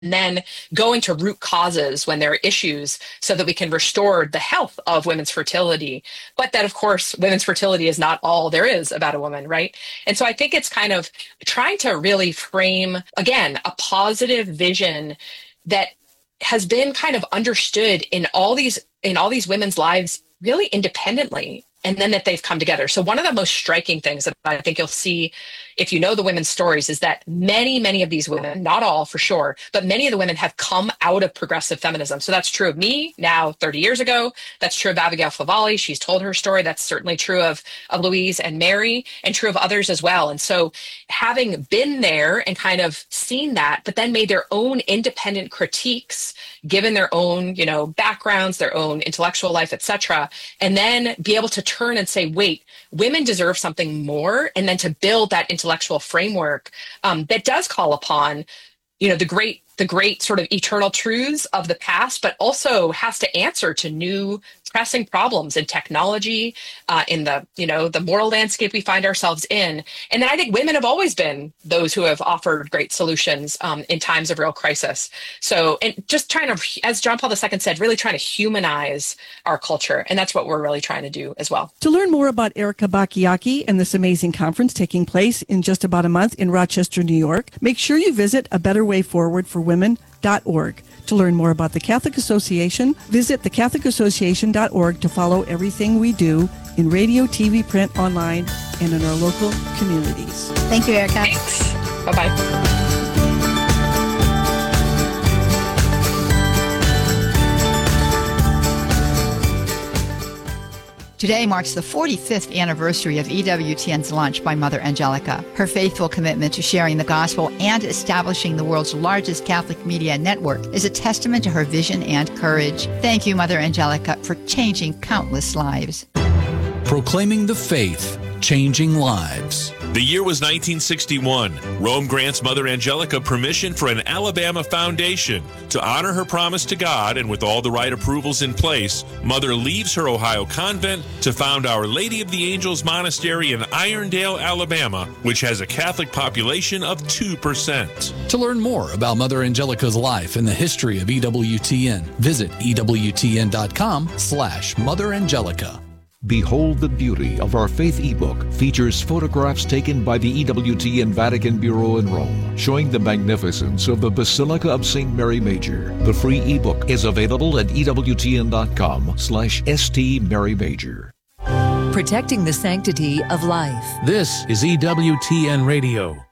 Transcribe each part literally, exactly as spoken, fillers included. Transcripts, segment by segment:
and then going to root causes when there are issues so that we can restore the health of women's fertility. But that, of course, women's fertility is not all there is about a woman, right? And so I think it's kind of trying to really frame, again, a positive vision that has been kind of understood in all these in all these women's lives really independently, and then that they've come together. So one of the most striking things that I think you'll see if you know the women's stories is that many, many of these women, not all for sure, but many of the women have come out of progressive feminism. So that's true of me now thirty years ago. That's true of Abigail Favale. She's told her story. That's certainly true of, of Louise and Mary, and true of others as well. And so having been there and kind of seen that, but then made their own independent critiques, given their own, you know, backgrounds, their own intellectual life, et cetera, and then be able to turn and say, wait, women deserve something more, and then to build that intellectual framework um, that does call upon, you know, the great, the great sort of eternal truths of the past, but also has to answer to new pressing problems in technology, uh, in the, you know, the moral landscape we find ourselves in. And then I think women have always been those who have offered great solutions um, in times of real crisis. So, and just trying to, as John Paul the Second said, really trying to humanize our culture. And that's what we're really trying to do as well. To learn more about Erica Bachiochi and this amazing conference taking place in just about a month in Rochester, New York, make sure you visit a better way forward for women dot org. To learn more about the Catholic Association, visit the catholic association dot org to follow everything we do in radio, T V, print, online, and in our local communities. Thank you, Erica. Thanks. Bye-bye. Today marks the forty-fifth anniversary of E W T N's launch by Mother Angelica. Her faithful commitment to sharing the gospel and establishing the world's largest Catholic media network is a testament to her vision and courage. Thank you, Mother Angelica, for changing countless lives. Proclaiming the faith, changing lives. The year was nineteen sixty-one. Rome grants Mother Angelica permission for an Alabama foundation. To honor her promise to God and with all the right approvals in place, Mother leaves her Ohio convent to found Our Lady of the Angels Monastery in Irondale, Alabama, which has a Catholic population of two percent. To learn more about Mother Angelica's life and the history of E W T N, visit E W T N dot com slash Mother Angelica. Behold the Beauty of Our Faith ebook features photographs taken by the E W T N Vatican Bureau in Rome, showing the magnificence of the Basilica of Saint Mary Major. The free ebook is available at E W T N dot com slash S T Mary Major. Protecting the sanctity of life. This is E W T N Radio.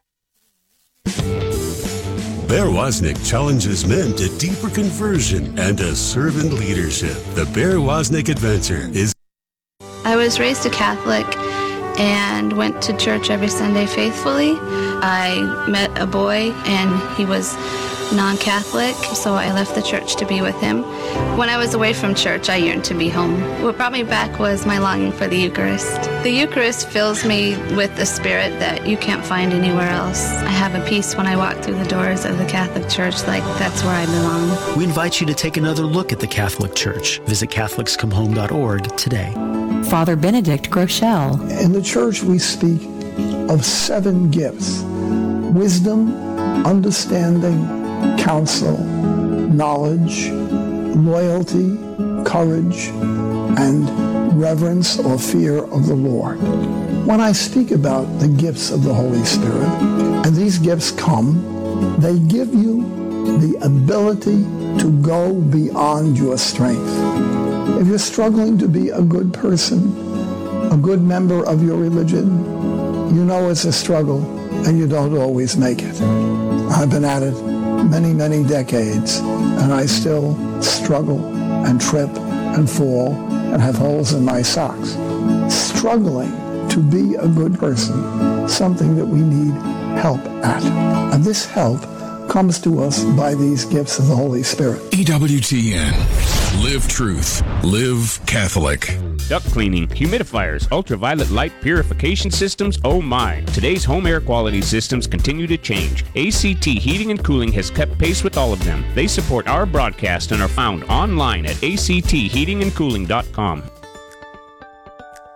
Bear Wozniak challenges men to deeper conversion and to servant leadership. The Bear Wozniak Adventure is... I was raised a Catholic and went to church every Sunday faithfully. I met a boy and he was non-Catholic, so I left the church to be with him. When I was away from church, I yearned to be home. What brought me back was my longing for the Eucharist. The Eucharist fills me with a spirit that you can't find anywhere else. I have a peace when I walk through the doors of the Catholic Church, like that's where I belong. We invite you to take another look at the Catholic Church. Visit Catholics Come Home dot org today. Father Benedict Groeschel. In the church, we speak of seven gifts: wisdom, understanding, counsel, knowledge, loyalty, courage, and reverence or fear of the Lord. When I speak about the gifts of the Holy Spirit, and these gifts come, they give you the ability to go beyond your strength. If you're struggling to be a good person, a good member of your religion, you know it's a struggle and you don't always make it. I've been at it many, many decades, and I still struggle and trip and fall and have holes in my socks. Struggling to be a good person, something that we need help at. And this help comes to us by these gifts of the Holy Spirit. E W T N. Live truth. Live Catholic. Duct cleaning, humidifiers, ultraviolet light purification systems, oh my. Today's home air quality systems continue to change. A C T Heating and Cooling has kept pace with all of them. They support our broadcast and are found online at A C T heating and cooling dot com.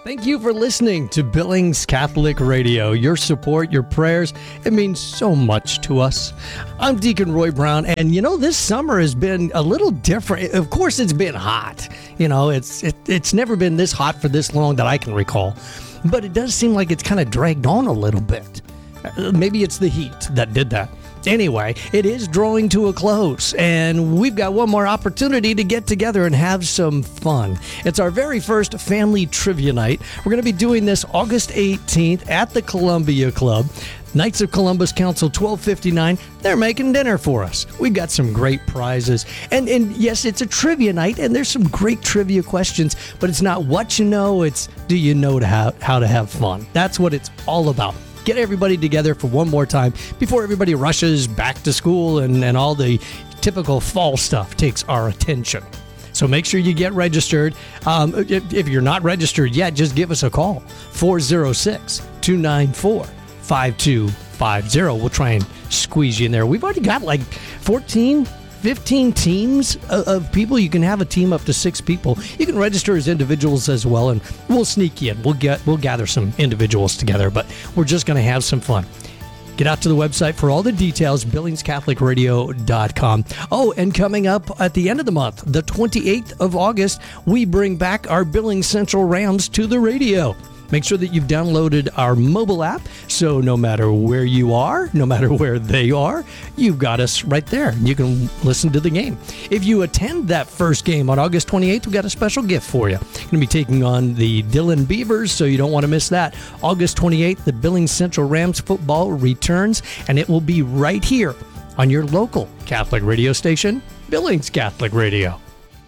Thank you for listening to Billings Catholic Radio. Your support, your prayers, it means so much to us. I'm Deacon Roy Brown, and you know, this summer has been a little different. Of course, it's been hot. You know, it's it, it's never been this hot for this long that I can recall. But it does seem like it's kind of dragged on a little bit. Uh, maybe it's the heat that did that. Anyway, it is drawing to a close, and we've got one more opportunity to get together and have some fun. It's our very first family trivia night. We're going to be doing this August eighteenth at the Columbia Club. Knights of Columbus Council twelve fifty-nine, they're making dinner for us. We've got some great prizes. And, and yes, it's a trivia night, and there's some great trivia questions, but it's not what you know, it's do you know to have, how to have fun. That's what it's all about. Get everybody together for one more time before everybody rushes back to school and, and all the typical fall stuff takes our attention. So make sure you get registered. Um, if, if you're not registered yet, just give us a call, four oh six, two nine four, five two five zero. We'll try and squeeze you in there. We've already got like fourteen, fifteen teams of, of people. You can have a team up to six people. You can register as individuals as well, and we'll sneak you in. We'll get we'll gather some individuals together, but we're just going to have some fun. Get out to the website for all the details, billings catholic radio dot com. Oh, and coming up at the end of the month, the twenty-eighth of August, we bring back our Billings Central Rams to the radio. Make sure that you've downloaded our mobile app, so no matter where you are, no matter where they are, you've got us right there. You can listen to the game. If you attend that first game on August twenty-eighth, we've got a special gift for you. Going to be taking on the Dillon Beavers, so you don't want to miss that. August twenty-eighth, the Billings Central Rams football returns, and it will be right here on your local Catholic radio station, Billings Catholic Radio.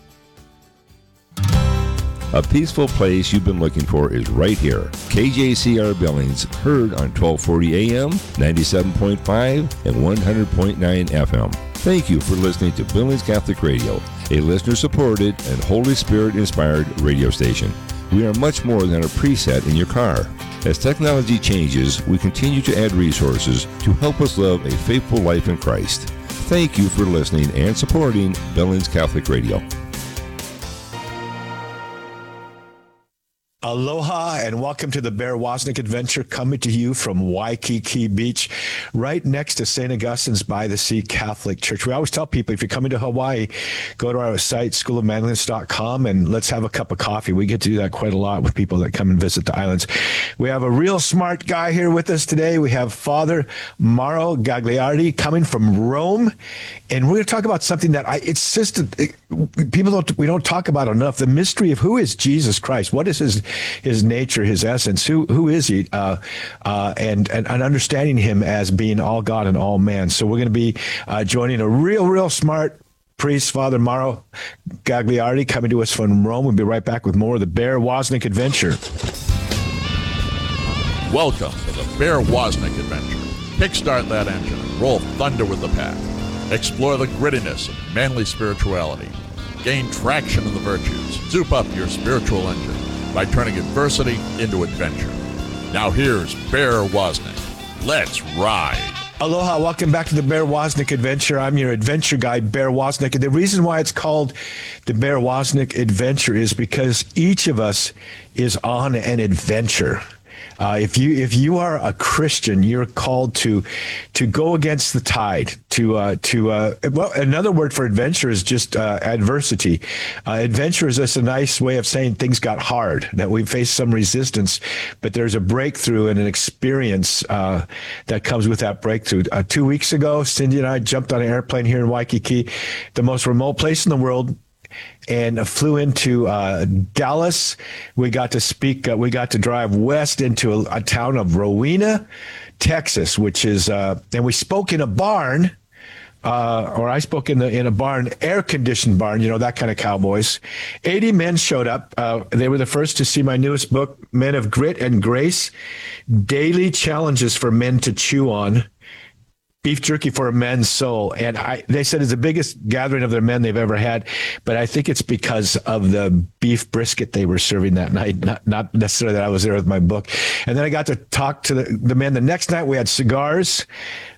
A peaceful place you've been looking for is right here. K J C R Billings, heard on twelve forty A M, ninety-seven point five, and one hundred point nine F M. Thank you for listening to Billings Catholic Radio, a listener-supported and Holy Spirit-inspired radio station. We are much more than a preset in your car. As technology changes, we continue to add resources to help us live a faithful life in Christ. Thank you for listening and supporting Billings Catholic Radio. Aloha and welcome to the Bear Wozniak Adventure, coming to you from Waikiki Beach, right next to Saint Augustine's by the Sea Catholic Church. We always tell people, if you're coming to Hawaii, go to our site, school of manliness dot com, and let's have a cup of coffee. We get to do that quite a lot with people that come and visit the islands. We have a real smart guy here with us today. We have Father Mauro Gagliardi coming from Rome, and we're going to talk about something that I, it's just, it, people don't, we don't talk about enough, the mystery of who is Jesus Christ. What is his his nature, his essence? Who who is he? Uh, uh, and, and and understanding him as being all God and all man. So we're going to be uh, joining a real, real smart priest, Father Mauro Gagliardi, coming to us from Rome. We'll be right back with more of the Bear Wozniak Adventure. Welcome to the Bear Wozniak Adventure. Kickstart that engine and roll thunder with the pack. Explore the grittiness of manly spirituality. Gain traction in the virtues. Soup up your spiritual engine by turning adversity into adventure. Now here's Bear Wozniak. Let's ride. Aloha, welcome back to the Bear Wozniak Adventure. I'm your adventure guide, Bear Wozniak. And the reason why it's called the Bear Wozniak Adventure is because each of us is on an adventure. Uh, if you if you are a Christian, you're called to to go against the tide. To uh, to uh, well, another word for adventure is just uh, adversity. Uh, adventure is just a nice way of saying things got hard, that we faced some resistance, but there's a breakthrough and an experience uh, that comes with that breakthrough. Uh, two weeks ago, Cindy and I jumped on an airplane here in Waikiki, the most remote place in the world, and flew into uh, Dallas. We got to speak, uh, we got to drive west into a, a town of Rowena, Texas, which is, uh, and we spoke in a barn, uh, or I spoke in, the, in a barn, air-conditioned barn, you know, that kind of cowboys. eighty men showed up. Uh, they were the first to see my newest book, Men of Grit and Grace, Daily Challenges for Men to Chew On. Beef jerky for a men's soul. And I, they said it's the biggest gathering of their men they've ever had. But I think it's because of the beef brisket they were serving that night, not, not necessarily that I was there with my book. And then I got to talk to the, the men. The next night we had cigars.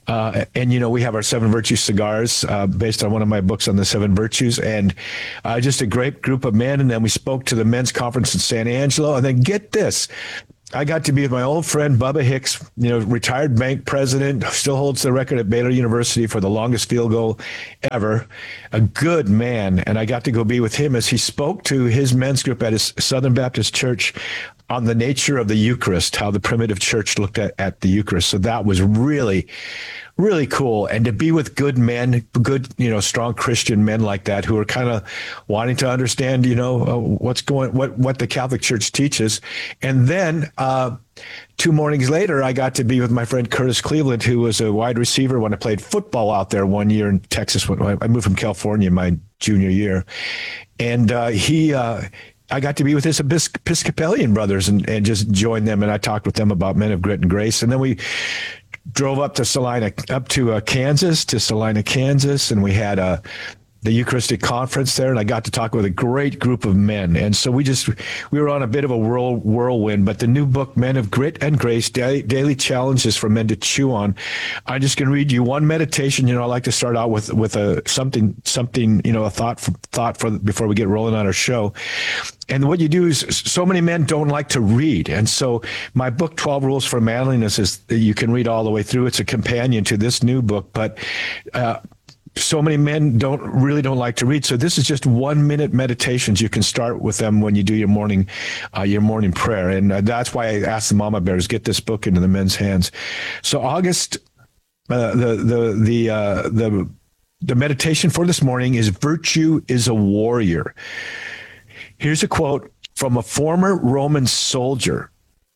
Uh, and, you know, we have our Seven Virtues cigars uh, based on one of my books on the Seven Virtues, and uh, just a great group of men. And then we spoke to the men's conference in San Angelo. And then get this. I got to be with my old friend, Bubba Hicks, you know, retired bank president, still holds the record at Baylor University for the longest field goal ever. A good man. And I got to go be with him as he spoke to his men's group at his Southern Baptist Church on the nature of the Eucharist, how the primitive church looked at, at the Eucharist. So that was really, really cool. And to be with good men, good, you know, strong Christian men like that who are kind of wanting to understand, you know, uh, what's going, what, what the Catholic Church teaches. And then uh, two mornings later, I got to be with my friend Curtis Cleveland, who was a wide receiver when I played football out there one year in Texas. When I moved from California my junior year. And uh, he, uh, I got to be with his Episcopalian brothers and, and just join them. And I talked with them about Men of Grit and Grace. And then we drove up to Salina, up to uh, Kansas, to Salina, Kansas. And we had a, the Eucharistic conference there. And I got to talk with a great group of men. And so we just, we were on a bit of a whirl, whirlwind, but the new book, Men of Grit and Grace, daily, daily challenges for men to chew on. I'm just going to read you one meditation. You know, I like to start out with, with a, something, something, you know, a thought for, thought for before we get rolling on our show. And what you do is, so many men don't like to read. And so my book, twelve Rules for Manliness, is you can read all the way through. It's a companion to this new book, but, uh, so many men don't really don't like to read. So this is just one minute meditations. You can start with them when you do your morning, uh, your morning prayer. And uh, that's why I asked the Mama Bears, get this book into the men's hands. So August, uh, the, the, the, uh, the, the meditation for this morning is virtue is a warrior. Here's a quote from a former Roman soldier.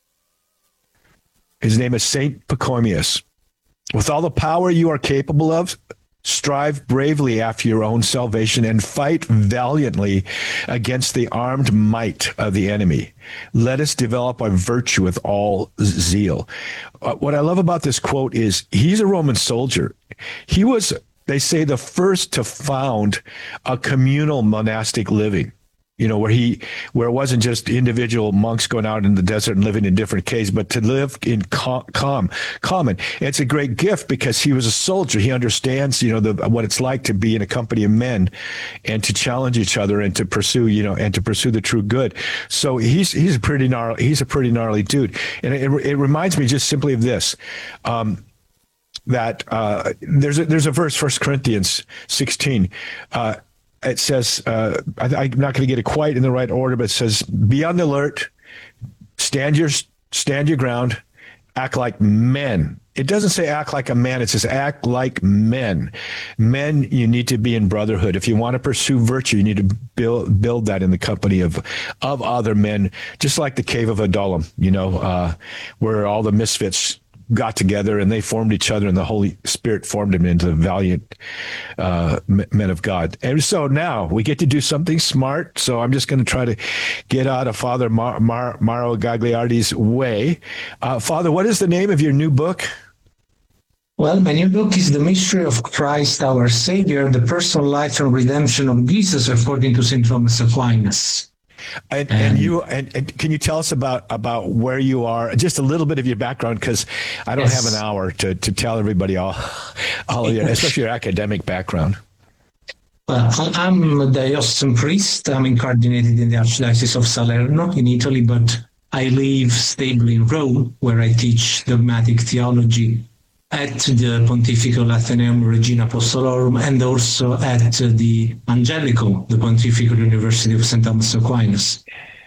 His name is Saint Pachomius. With all the power you are capable of, strive bravely after your own salvation and fight valiantly against the armed might of the enemy. Let us develop our virtue with all zeal. Uh, what I love about this quote is he's a Roman soldier. He was, they say, the first to found a communal monastic living. You know, where he, where it wasn't just individual monks going out in the desert and living in different caves, but to live in calm, calm common. It's a great gift because he was a soldier. He understands, you know, the, what it's like to be in a company of men and to challenge each other and to pursue, you know, and to pursue the true good. So he's, he's a pretty gnarly, he's a pretty gnarly dude. And it, it reminds me just simply of this, um, that, uh, there's a, there's a verse, First Corinthians sixteen, uh, it says, uh, I, I'm not going to get it quite in the right order, but it says, be on the alert, stand your, stand your ground, act like men. It doesn't say act like a man. It says act like men. Men, you need to be in brotherhood. If you want to pursue virtue, you need to build build that in the company of of other men, just like the cave of Adullam, you know, uh, where all the misfits got together and they formed each other and the Holy Spirit formed them into valiant uh, men of God. And so now we get to do something smart. So I'm just going to try to get out of Father Mar- Mar- Mauro Gagliardi's way. Uh, Father, what is the name of your new book? Well, my new book is The Mystery of Christ, Our Savior, the Personal Life and Redemption of Jesus, according to Saint Thomas Aquinas. And, and you and, and can you tell us about about where you are, just a little bit of your background, because I don't yes. have an hour to, to tell everybody all all of your, especially your academic background. Well, I'm a diocesan priest. I'm incardinated in the Archdiocese of Salerno in Italy, but I live stably in Rome, where I teach dogmatic theology at the Pontifical Athenaeum Regina Apostolorum and also at the Angelico, the Pontifical University of Saint Thomas Aquinas.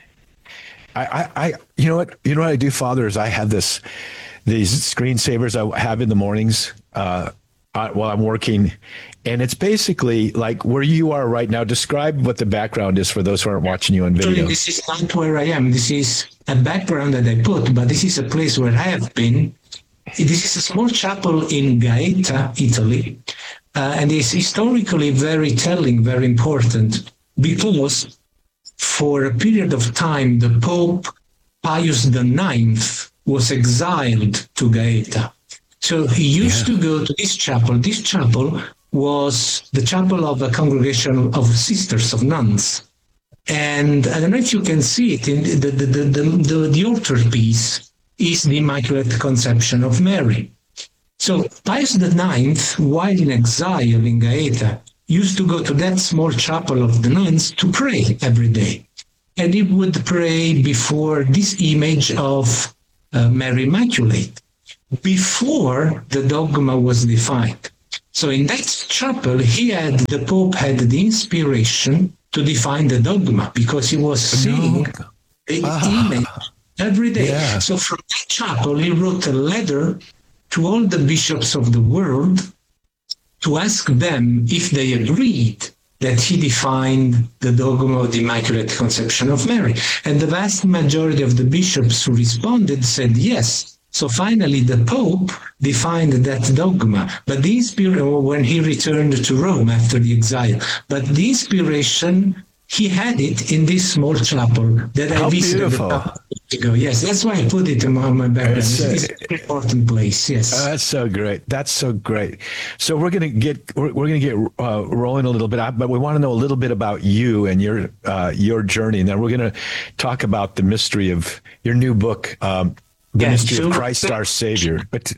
I, I, you know what, you know what I do, Father, is I have this, these screensavers I have in the mornings uh, while I'm working, and it's basically like where you are right now. Describe what the background is for those who aren't watching you on video. Actually, this is not where I am. This is a background that I put, but this is a place where I have been. This is a small chapel in Gaeta, Italy, uh, and it's historically very telling, very important, because for a period of time, the Pope Pius the Ninth was exiled to Gaeta. So he used yeah. to go to this chapel. This chapel was the chapel of a congregation of sisters, of nuns. And I don't know if you can see it, in the, the, the, the, the, the altarpiece is the Immaculate Conception of Mary. So Pius the Ninth, while in exile in Gaeta, used to go to that small chapel of the nuns to pray every day. And he would pray before this image of uh, Mary Immaculate, before the dogma was defined. So in that chapel, he had, the Pope had the inspiration to define the dogma because he was seeing no. the ah. image every day. Yeah. So from that chapel, he wrote a letter to all the bishops of the world to ask them if they agreed that he defined the dogma of the Immaculate Conception of Mary. And the vast majority of the bishops who responded said yes. So finally, the Pope defined that dogma, but the inspiration, when he returned to Rome after the exile, but the inspiration, he had it in this small chapel that How I visited beautiful. a couple of years ago. Yes, that's why I put it on my background. It's, uh, it's an important place. Yes, uh, that's so great. That's so great. So we're gonna get we're, we're gonna get uh, rolling a little bit, but we want to know a little bit about you and your uh, your journey, and then we're gonna talk about the mystery of your new book. Um, The Yeah, mystery so- of Christ our Savior. But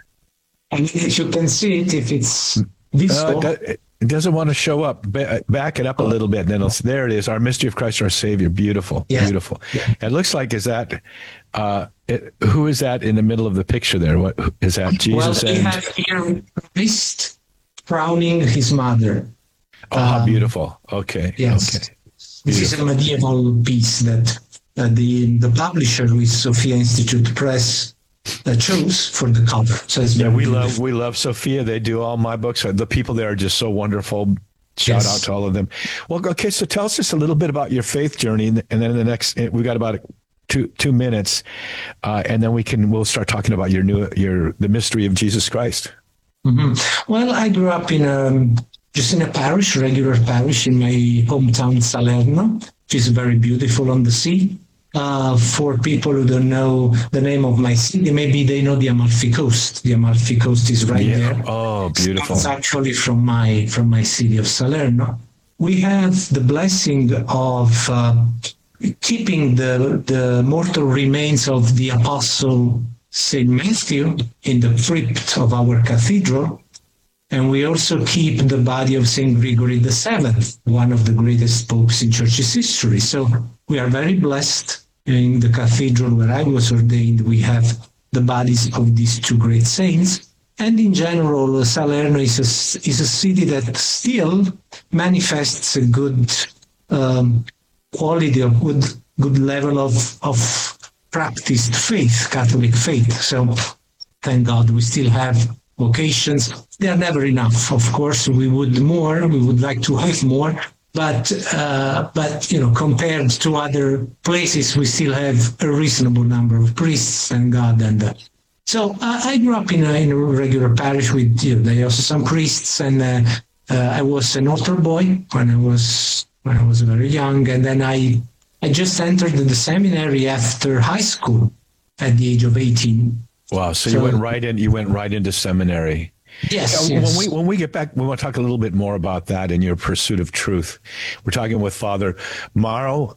and if you can see it, if it's visible. uh, it it doesn't want to show up. Ba- Back it up a little bit. Then it'll, there it is. Our mystery of Christ our Savior. Beautiful, Yeah. beautiful. It looks like is that uh, it, who is that in the middle of the picture there? What is that? Jesus well, we and have here Christ crowning his mother. oh, how um, beautiful. Okay. Yes. Okay. This is a medieval piece that uh, the the publisher with Sophia Institute Press uh, chose for the cover. So it's Yeah, very we beautiful. love we love Sophia. They do all my books. The people there are just so wonderful. Shout Yes. out to all of them. Well, okay, so tell us just a little bit about your faith journey, and then in the next we got about two two minutes, uh, and then we can we'll start talking about your new your the mystery of Jesus Christ. Mhm. Well, I grew up in a, just in a parish, regular parish in my hometown Salerno, which is very beautiful on the sea. Uh, for people who don't know the name of my city, maybe they know the Amalfi Coast. The Amalfi Coast is right Yeah. there. Oh, beautiful. It's actually from my from my city of Salerno. We have the blessing of uh, keeping the the mortal remains of the Apostle Saint Matthew in the crypt of our cathedral. And we also keep the body of Saint Gregory the Seventh, one of the greatest popes in Church's history. So we are very blessed in the cathedral where I was ordained. We have the bodies of these two great saints. And in general, Salerno is a, is a city that still manifests a good um, quality, a good, good level of, of practiced faith, Catholic faith. So thank God we still have vocations. They are never enough. Of course, we would more, we would like to have more, but, uh, but you know, compared to other places, we still have a reasonable number of priests, thank God. And uh, so uh, I grew up in a, in a regular parish with, you know, there are also some priests, and uh, uh, I was an altar boy when I was when I was very young, and then I I just entered the seminary after high school at the age of eighteen. Wow! So, So- you went right in. You went right into seminary. Yes, Yeah, yes. When we when we get back, we want to talk a little bit more about that and your pursuit of truth. We're talking with Father Mauro.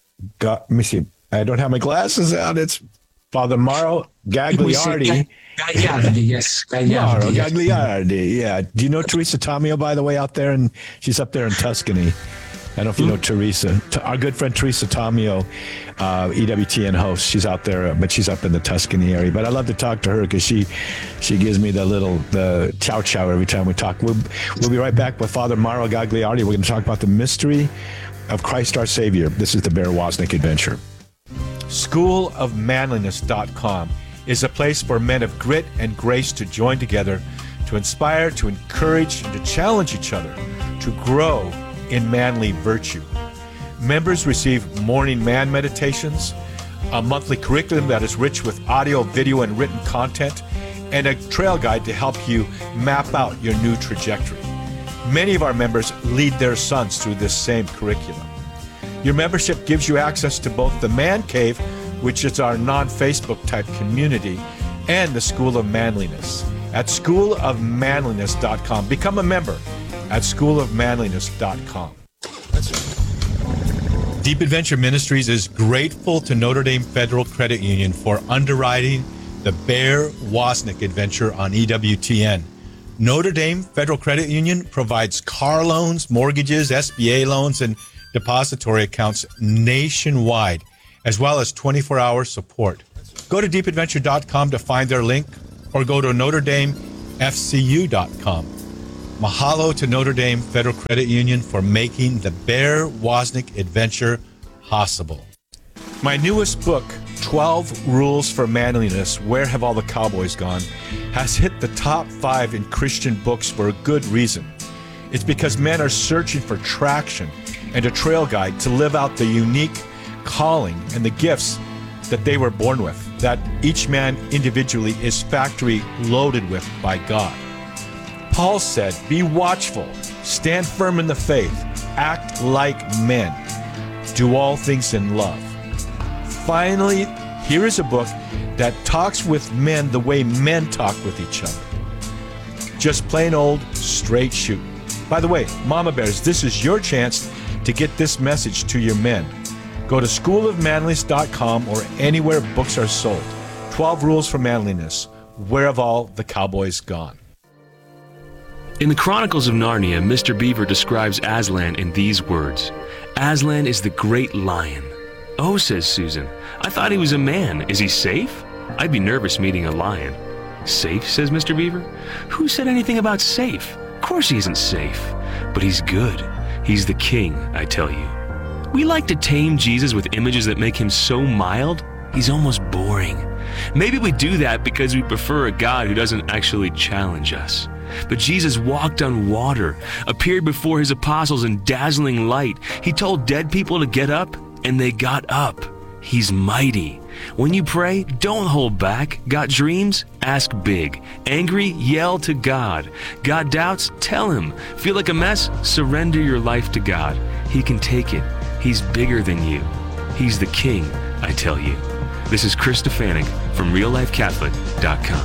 Ga- Let me see. I don't have my glasses out. It's Father Mauro We say Gagliardi. Gagliardi, yes. Mauro Gagliardi, yes. Gagliardi. Yeah. Do you know Teresa Tamio, by the way, out there? And she's up there in Tuscany. I don't know if you know Teresa. T- Our good friend Teresa Tamio, uh, E W T N host. She's out there, uh, but she's up in the Tuscany area. But I love to talk to her because she, she gives me the little the chow chow every time we talk. We'll, we'll be right back with Father Mauro Gagliardi. We're going to talk about the mystery of Christ our Savior. This is the Bear Wozniak Adventure. school of manliness dot com is a place for men of grit and grace to join together, to inspire, to encourage, and to challenge each other to grow in manly virtue. Members receive morning man meditations, a monthly curriculum that is rich with audio, video, and written content, and a trail guide to help you map out your new trajectory. Many of our members lead their sons through this same curriculum. Your membership gives you access to both the Man Cave, which is our non-Facebook type community, and the School of Manliness at school of manliness dot com. Become a member at school of manliness dot com. Deep Adventure Ministries is grateful to Notre Dame Federal Credit Union for underwriting The Bear Wozniak Adventure on E W T N. Notre Dame Federal Credit Union provides car loans, mortgages, S B A loans, and depository accounts nationwide, as well as twenty-four hour support. Go to deep adventure dot com to find their link, or go to notre dame f c u dot com. Mahalo to Notre Dame Federal Credit Union for making the Bear Wozniak Adventure possible. My newest book, twelve Rules for Manliness, Where Have All the Cowboys Gone?, has hit the top five in Christian books for a good reason. It's because men are searching for traction and a trail guide to live out the unique calling and the gifts that they were born with, that each man individually is factory loaded with by God. Paul said, be watchful, stand firm in the faith, act like men, do all things in love. Finally, here is a book that talks with men the way men talk with each other. Just plain old straight shoot. By the way, Mama Bears, this is your chance to get this message to your men. Go to school of manliness dot com or anywhere books are sold. twelve Rules for Manliness. Where have all the cowboys gone? In the Chronicles of Narnia, Mister Beaver describes Aslan in these words. Aslan is the great lion. Oh, says Susan, I thought he was a man. Is he safe? I'd be nervous meeting a lion. Safe, says Mister Beaver. Who said anything about safe? Of course he isn't safe. But he's good. He's the king, I tell you. We like to tame Jesus with images that make him so mild, he's almost boring. Maybe we do that because we prefer a God who doesn't actually challenge us. But Jesus walked on water, appeared before his apostles in dazzling light. He told dead people to get up, and they got up. He's mighty. When you pray, don't hold back. Got dreams? Ask big. Angry? Yell to God. Got doubts? Tell him. Feel like a mess? Surrender your life to God. He can take it. He's bigger than you. He's the king, I tell you. This is Chris Stefanik from real life catholic dot com.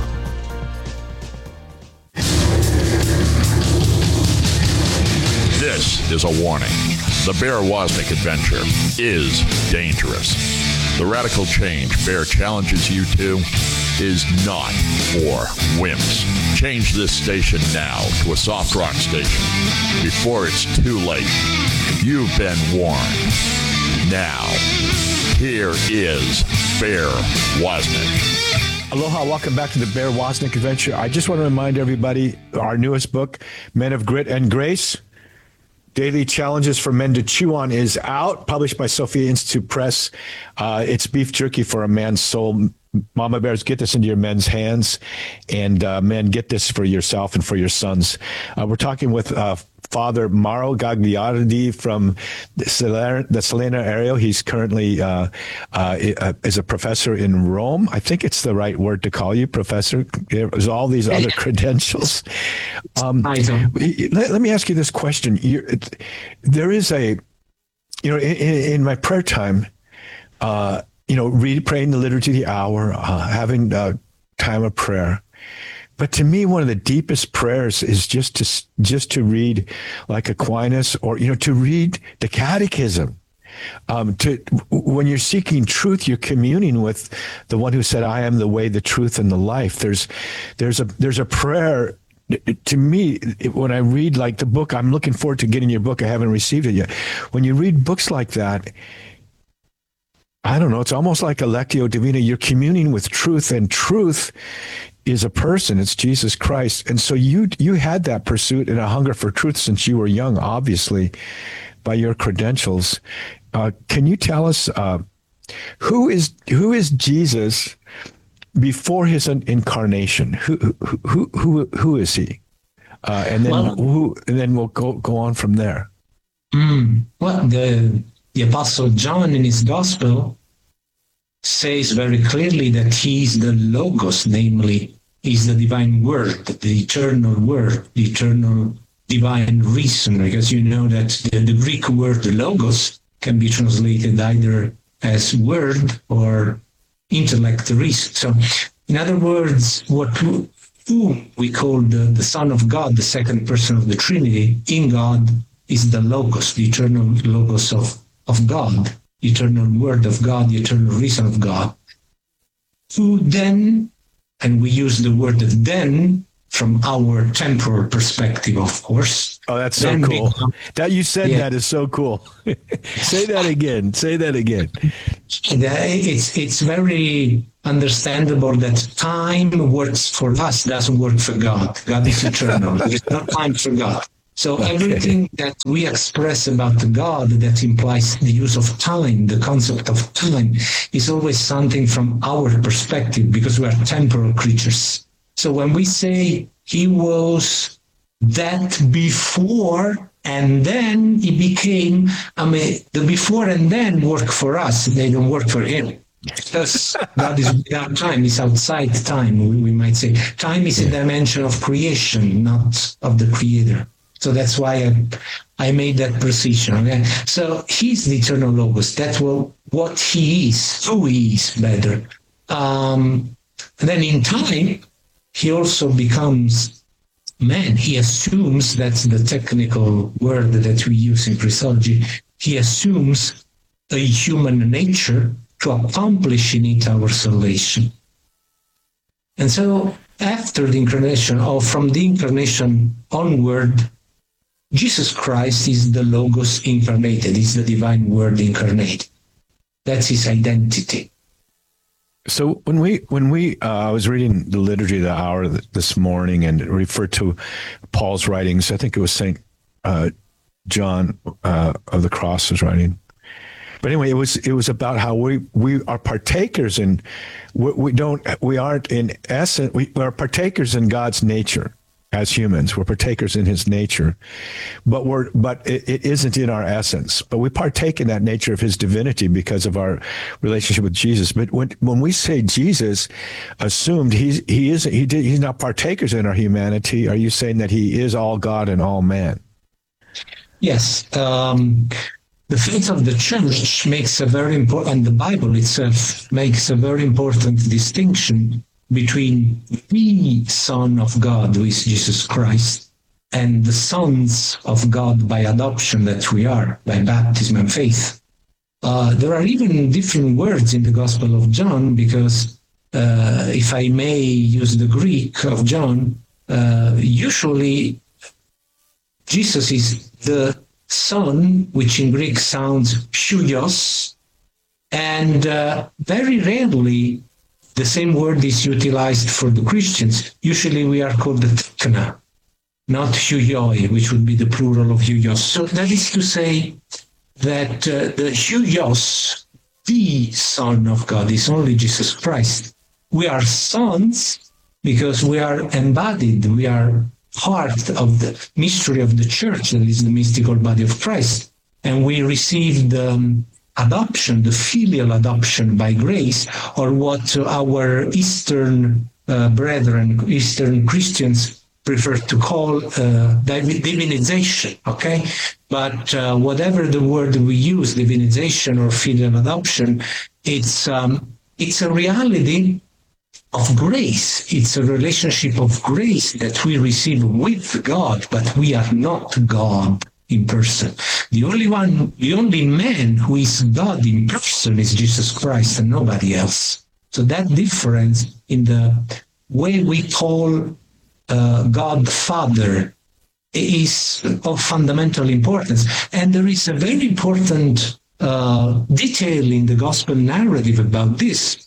This is a warning. The Bear Wozniak Adventure is dangerous. The radical change Bear challenges you to is not for wimps. Change this station now to a soft rock station before it's too late. You've been warned. Now, here is Bear Wozniak. Aloha, welcome back to the Bear Wozniak Adventure. I just want to remind everybody, our newest book, Men of Grit and Grace, Daily Challenges for Men to Chew On, is out, published by Sophia Institute Press. Uh, it's beef jerky for a man's soul. Mama Bears, get this into your men's hands, and uh, men, get this for yourself and for your sons. Uh, we're talking with uh, Father Mauro Gagliardi from the Salerno, the Salerno area. He's currently uh, uh, is a professor in Rome. I think it's the right word to call you, professor. There's all these other credentials. Um, let, let me ask you this question. You're, it, there is a, you know, in, in my prayer time, uh, you know, read, praying the liturgy of the hour, uh, having a time of prayer. But to me, one of the deepest prayers is just to just to read like Aquinas, or, you know, to read the Catechism. Um, to when you're seeking truth, you're communing with the one who said, "I am the way, the truth, and the life." There's there's a there's a prayer. To me, when I read like the book, I'm looking forward to getting your book. I haven't received it yet. When you read books like that, I don't know, it's almost like a Lectio Divina. You're communing with truth, and truth is a person. It's Jesus Christ. And so you you had that pursuit and a hunger for truth since you were young, obviously, by your credentials. Uh, can you tell us uh, who is who is Jesus before his incarnation? Who who who who, who is he? Uh, and then well, who and then we'll go go on from there. Mm, well, the the Apostle John in his Gospel says very clearly that he is the Logos, namely, is the divine word, the eternal word, the eternal divine reason, because you know that the, the Greek word Logos can be translated either as word or intellect, reason. So, in other words, what who we call the, the Son of God, the second person of the Trinity, in God is the Logos, the eternal Logos of, of God. Eternal word of God, the eternal reason of God, who then and we use the word then from our temporal perspective, of course. Oh, that's so then cool. become, that you said yeah. that is so cool. Say that again. Say that again. It's it's very understandable that time works for us, doesn't work for God. God is eternal. There is no time for God. So okay. everything that we express about God that implies the use of time, the concept of time, is always something from our perspective because we are temporal creatures. So when we say he was that before and then he became, I mean, the before and then work for us, they don't work for him. Because God is without time, is outside time, we, we might say. Time is a dimension of creation, not of the creator. So that's why I, I made that precision. Okay? So he's the eternal Logos. That's what, what he is, who he is better. Um, and then in time, he also becomes man. He assumes, that's the technical word that we use in Christology, he assumes a human nature to accomplish in it our salvation. And so after the incarnation, or from the incarnation onward, Jesus Christ is the Logos incarnated, is the divine word incarnate. That's his identity. So when we, when we, uh, I was reading the Liturgy of the Hour this morning and referred to Paul's writings. I think it was Saint uh, John uh, of the Cross's writing. But anyway, it was it was about how we, we are partakers in, we, we don't, we aren't in essence, we are partakers in God's nature as humans. We're partakers in his nature, but we're, but it, it isn't in our essence, but we partake in that nature of his divinity because of our relationship with Jesus. But when, when we say Jesus assumed he's, he isn't, he did, he's not partakers in our humanity, are you saying that he is all God and all man? Yes. Um, The faith of the church makes a very important, and the Bible itself makes a very important distinction between the Son of God, who is Jesus Christ, and the sons of God by adoption that we are, by baptism and faith. Uh, there are even different words in the Gospel of John, because uh, if I may use the Greek of John, uh, usually Jesus is the Son, which in Greek sounds huios, and uh, very rarely the same word is utilized for the Christians. Usually we are called the tekna, not huioi, which would be the plural of huios. So that is to say that uh, the huios, the Son of God, is only Jesus Christ. We are sons because we are embodied, we are part of the mystery of the church, that is the mystical body of Christ. And we received the um, adoption, the filial adoption by grace, or what our Eastern uh, brethren, Eastern Christians prefer to call uh, divinization, okay? But uh, whatever the word we use, divinization or filial adoption, it's um, it's a reality of grace. It's a relationship of grace that we receive with God, but we are not God in person. The only one, the only man who is God in person is Jesus Christ and nobody else. So that difference in the way we call uh, God Father is of fundamental importance. And there is a very important uh, detail in the gospel narrative about this.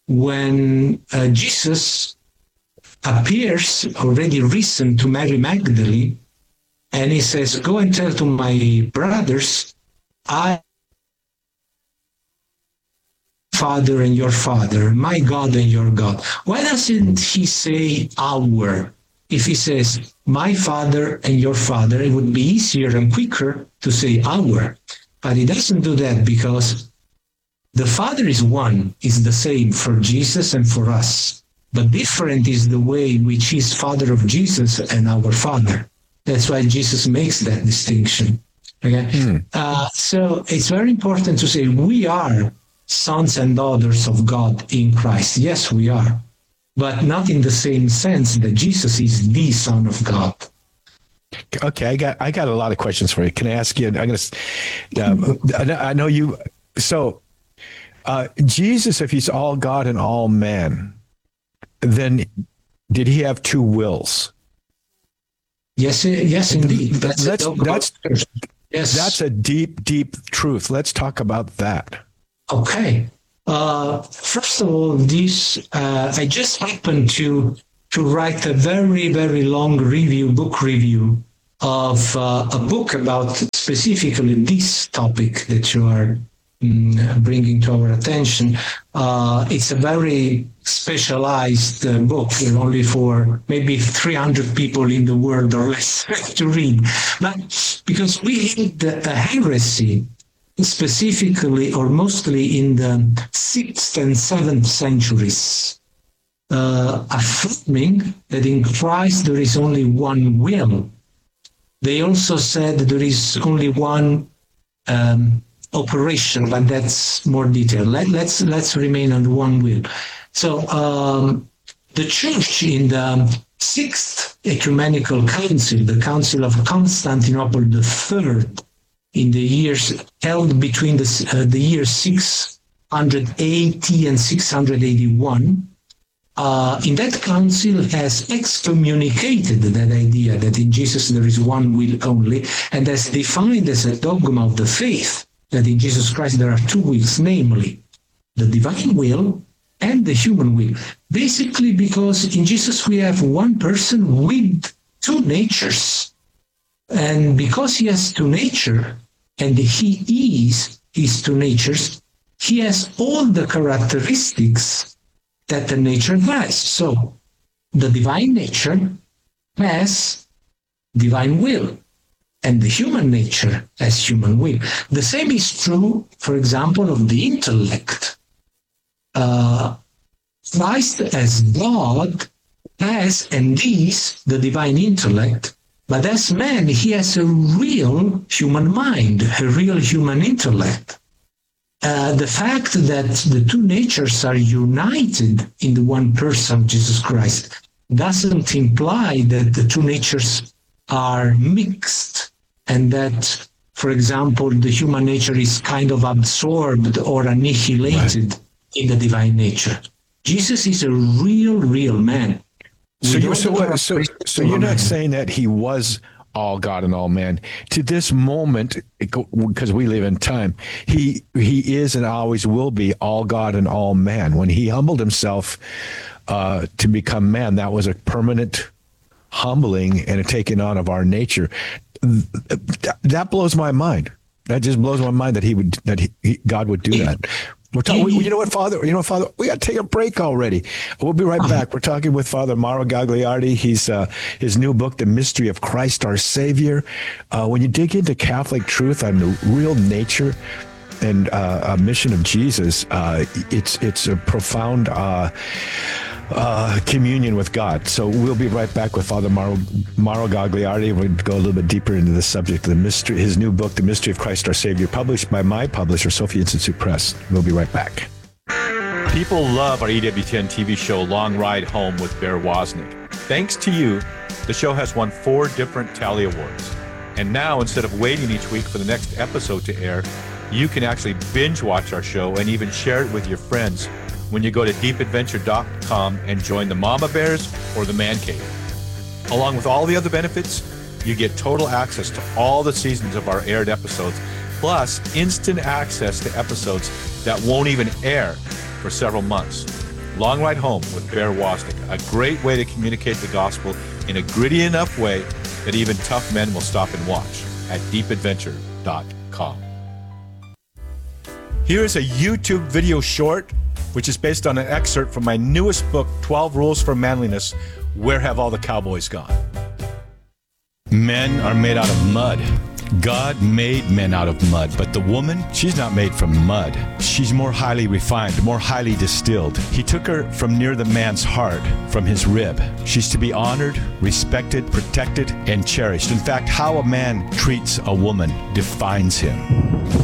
When uh, Jesus appears already risen to Mary Magdalene, and he says, go and tell to my brothers, I, Father and your Father, my God and your God. Why doesn't he say our? If he says, my Father and your Father, it would be easier and quicker to say our. But he doesn't do that because the Father is one, is the same for Jesus and for us. But different is the way in which he is Father of Jesus and our Father. That's why Jesus makes that distinction. Okay? Mm. Uh, so it's very important to say we are sons and daughters of God in Christ. Yes, we are. But not in the same sense that Jesus is the Son of God. Okay, I got I got a lot of questions for you. Can I ask you? I'm going to. Um, I know you. So, uh, Jesus, if he's all God and all man, then did he have two wills? Yes, yes, indeed. That's that's a, that's, yes. that's a deep, deep truth. Let's talk about that. Okay. Uh, first of all, this uh, I just happened to to write a very, very long review, book review of uh, a book about specifically this topic that you are mm, bringing to our attention. Uh, it's a very specialized uh, book, only for maybe three hundred people in the world or less to read. But because we had a heresy, specifically or mostly in the sixth and seventh centuries, uh, affirming that in Christ there is only one will. They also said there is only one um, operation, but that's more detailed. Let, let's let's remain on one will. So um, the Church in the Sixth Ecumenical Council, the Council of Constantinople the Third, in the years held between the, uh, the years six hundred eighty and six hundred eighty-one, uh, in that council has excommunicated that idea that in Jesus there is one will only, and has defined as a dogma of the faith that in Jesus Christ there are two wills, namely the divine will and the human will. Basically because in Jesus we have one person with two natures. And because he has two natures, and he is his two natures, he has all the characteristics that the nature has. So the divine nature has divine will, and the human nature has human will. The same is true, for example, of the intellect. Uh, Christ as God has and is the divine intellect, but as man, he has a real human mind, a real human intellect. Uh, the fact that the two natures are united in the one person, Jesus Christ, doesn't imply that the two natures are mixed and that, for example, the human nature is kind of absorbed or annihilated right. in the divine nature. Jesus is a real, real man. So, you, so, what, so, so you're not saying that he was all God and all man. To this moment, because we live in time, he he is and always will be all God and all man. When he humbled himself uh, to become man, that was a permanent humbling and a taking on of our nature. That blows my mind. That just blows my mind that he would that he, he, God would do that. We're talking, we, you know what, Father? You know, Father, we got to take a break already. We'll be right back. We're talking with Father Mauro Gagliardi. He's uh, his new book, The Mystery of Christ Our Savior. Uh, when you dig into Catholic truth on the real nature and uh, a mission of Jesus, uh, it's it's a profound uh, uh, communion with God. So we'll be right back with Father Mauro, Mauro Gagliardi. We'll go a little bit deeper into the subject of the mystery, his new book, The Mystery of Christ Our Savior, published by my publisher, Sophia Institute Press. We'll be right back. People love our E W T N T V show, Long Ride Home with Bear Wozniak. Thanks to you, the show has won four different Tally Awards. And now, instead of waiting each week for the next episode to air, you can actually binge watch our show and even share it with your friends when you go to deep adventure dot com and join the Mama Bears or the Man Cave. Along with all the other benefits, you get total access to all the seasons of our aired episodes, plus instant access to episodes that won't even air for several months. Long Ride Home with Bear Wozniak, a great way to communicate the gospel in a gritty enough way that even tough men will stop and watch at deep adventure dot com. Here is a YouTube video short, which is based on an excerpt from my newest book, twelve Rules for Manliness, Where Have All the Cowboys Gone? Men are made out of mud. God made men out of mud, but the woman, she's not made from mud. She's more highly refined, more highly distilled. He took her from near the man's heart, from his rib. She's to be honored, respected, protected, and cherished. In fact, how a man treats a woman defines him.